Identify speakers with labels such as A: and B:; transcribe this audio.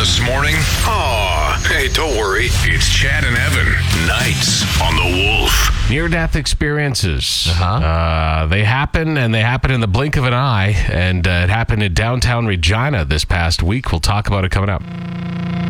A: this morning? Aw, hey, don't worry. It's Chad and Evan. Nights on the Wolf.
B: Near-death experiences. They happen, and they happen in the blink of an eye. And it happened in downtown Regina this past week. We'll talk about it coming up.